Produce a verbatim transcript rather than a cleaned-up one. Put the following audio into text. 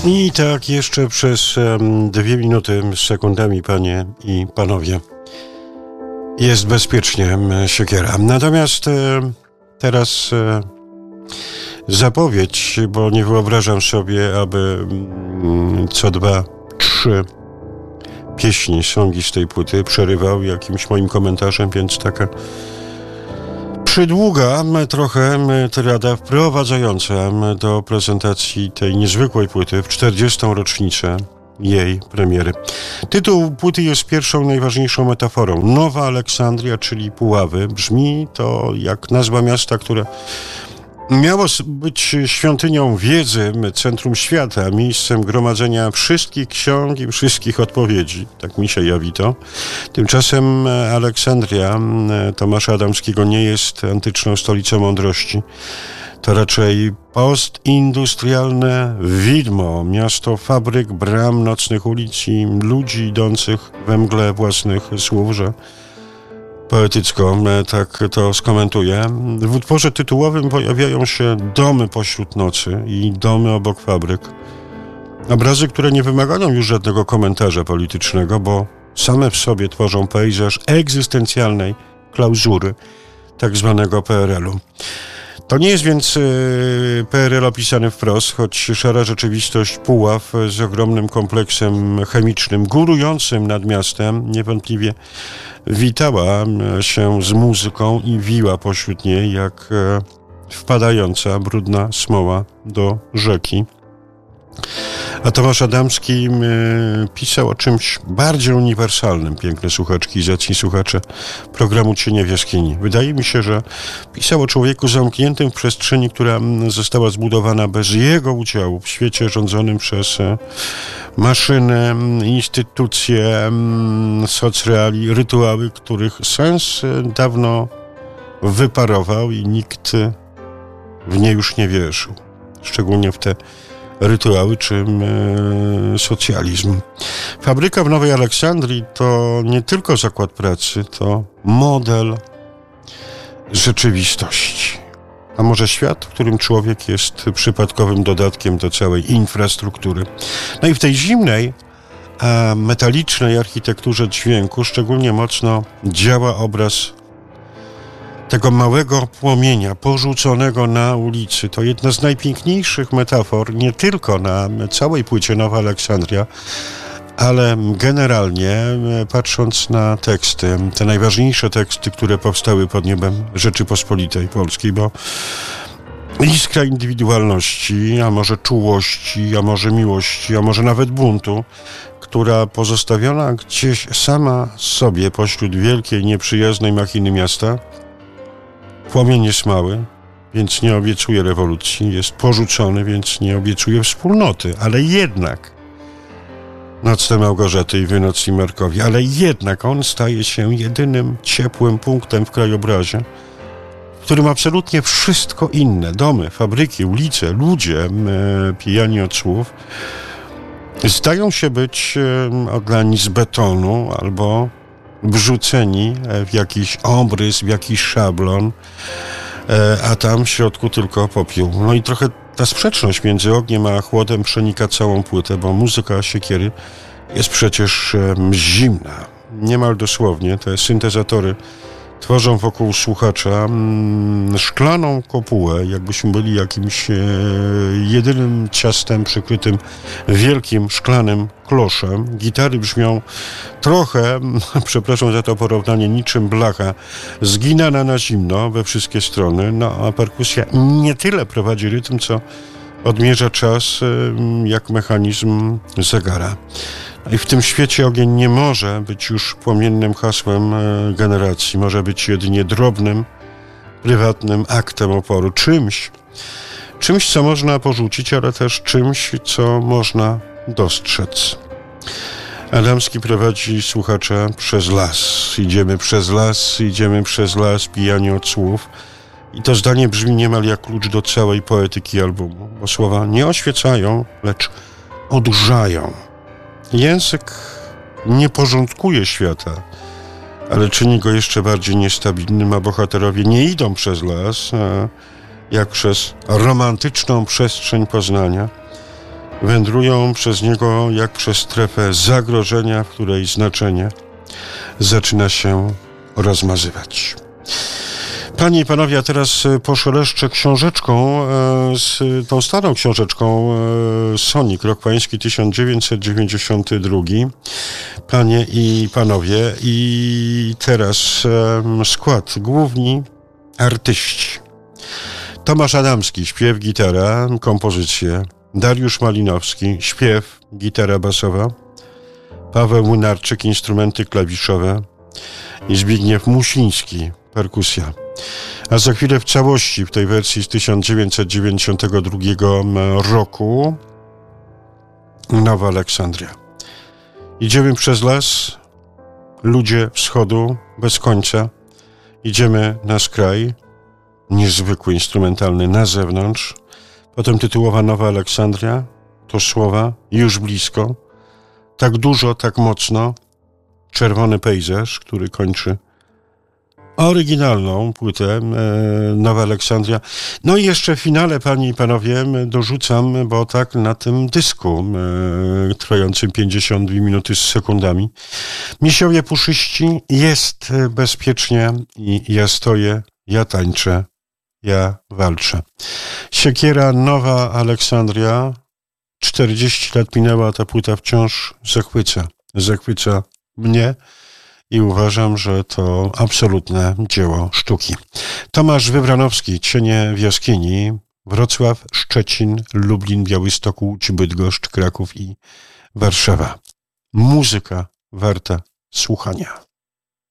I tak jeszcze przez um, dwie minuty z sekundami, panie i panowie. Jest bezpiecznie, Siekiera. Natomiast e, teraz e, zapowiedź, bo nie wyobrażam sobie, aby mm, co dwa, trzy pieśni, songi z tej płyty przerywał jakimś moim komentarzem, więc taka przydługa trochę tyrada wprowadzająca do prezentacji tej niezwykłej płyty w czterdziestą rocznicę jej premiery. Tytuł płyty jest pierwszą, najważniejszą metaforą. Nowa Aleksandria, czyli Puławy. Brzmi to jak nazwa miasta, które miało być świątynią wiedzy, centrum świata, miejscem gromadzenia wszystkich ksiąg i wszystkich odpowiedzi. Tak mi się jawi to. Tymczasem Aleksandria Tomasza Adamskiego nie jest antyczną stolicą mądrości. To raczej postindustrialne widmo, miasto fabryk, bram, nocnych ulic i ludzi idących we mgle własnych słów, że poetycko tak to skomentuję. W utworze tytułowym pojawiają się domy pośród nocy i domy obok fabryk. Obrazy, które nie wymagają już żadnego komentarza politycznego, bo same w sobie tworzą pejzaż egzystencjalnej klauzury tak zwanego P R L-u. To nie jest więc P R L opisany wprost, choć szara rzeczywistość Puław z ogromnym kompleksem chemicznym górującym nad miastem niewątpliwie witała się z muzyką i wiła pośród niej jak wpadająca brudna smoła do rzeki. A Tomasz Adamski pisał o czymś bardziej uniwersalnym, piękne słuchaczki i zacni słuchacze programu Cienie w jaskini. Wydaje mi się, że pisał o człowieku zamkniętym w przestrzeni, która została zbudowana bez jego udziału w świecie rządzonym przez maszyny, instytucje, socreali, rytuały, których sens dawno wyparował i nikt w nie już nie wierzył. Szczególnie w te rytuały czy e, socjalizm. Fabryka w Nowej Aleksandrii to nie tylko zakład pracy, to model rzeczywistości. A może świat, w którym człowiek jest przypadkowym dodatkiem do całej infrastruktury. No i w tej zimnej, a metalicznej architekturze dźwięku szczególnie mocno działa obraz tego małego płomienia porzuconego na ulicy. To jedna z najpiękniejszych metafor, nie tylko na całej płycie Nowa Aleksandria, ale generalnie patrząc na teksty, te najważniejsze teksty, które powstały pod niebem Rzeczypospolitej Polskiej, bo iskra indywidualności, a może czułości, a może miłości, a może nawet buntu, która pozostawiona gdzieś sama sobie pośród wielkiej, nieprzyjaznej machiny miasta. Płomień jest mały, więc nie obiecuje rewolucji, jest porzucony, więc nie obiecuje wspólnoty, ale jednak nocne Małgorzaty i wynocni Markowi, ale jednak on staje się jedynym ciepłym punktem w krajobrazie, w którym absolutnie wszystko inne, domy, fabryki, ulice, ludzie, e, pijani od słów, zdają się być e, odlani z betonu albo wrzuceni w jakiś obrys, w jakiś szablon, a tam w środku tylko popiół. No i trochę ta sprzeczność między ogniem a chłodem przenika całą płytę, bo muzyka Siekiery jest przecież zimna. Niemal dosłownie te syntezatory tworzą wokół słuchacza mm, szklaną kopułę, jakbyśmy byli jakimś e, jedynym ciastem przykrytym wielkim szklanym kloszem. Gitary brzmią trochę, przepraszam za to porównanie, niczym blacha, zginana na zimno we wszystkie strony, no a perkusja nie tyle prowadzi rytm, co odmierza czas e, jak mechanizm zegara. I w tym świecie ogień nie może być już płomiennym hasłem generacji. Może być jedynie drobnym, prywatnym aktem oporu. Czymś, czymś, co można porzucić, ale też czymś, co można dostrzec. Adamski prowadzi słuchacza przez las. Idziemy przez las, idziemy przez las, pijani od słów. I to zdanie brzmi niemal jak klucz do całej poetyki albumu, bo słowa nie oświecają, lecz odurzają. Język nie porządkuje świata, ale czyni go jeszcze bardziej niestabilnym, a bohaterowie nie idą przez las, a jak przez romantyczną przestrzeń poznania, wędrują przez niego jak przez strefę zagrożenia, w której znaczenie zaczyna się rozmazywać. Panie i panowie, a teraz poszeleszczę książeczką, z tą starą książeczką Sonik, rok pański tysiąc dziewięćset dziewięćdziesiąty drugi. Panie i panowie, i teraz skład główni artyści. Tomasz Adamski, śpiew, gitara, kompozycje. Dariusz Malinowski, śpiew, gitara basowa. Paweł Młynarczyk, instrumenty klawiszowe. I Zbigniew Musiński, perkusja. A za chwilę w całości, w tej wersji z tysiąc dziewięćset dziewięćdziesiątego drugiego roku, Nowa Aleksandria. Idziemy przez las, ludzie wschodu, bez końca. Idziemy na skraj, niezwykły, instrumentalny, na zewnątrz. Potem tytułowa Nowa Aleksandria, to słowa, już blisko. Tak dużo, tak mocno. Czerwony pejzaż, który kończy oryginalną płytę e, Nowa Aleksandria. No i jeszcze w finale, panie i panowie, dorzucam, bo tak na tym dysku e, trwającym pięćdziesiąt dwie minuty z sekundami. Misiowie puszyści, jest bezpiecznie i ja stoję, ja tańczę, ja walczę. Siekiera, Nowa Aleksandria. czterdzieści lat minęła, a ta płyta wciąż zachwyca. Zachwyca mnie i uważam, że to absolutne dzieło sztuki. Tomasz Wybranowski, Cienie w jaskini, Wrocław, Szczecin, Lublin, Białystok, Łódź, Bydgoszcz, Kraków i Warszawa. Muzyka warta słuchania.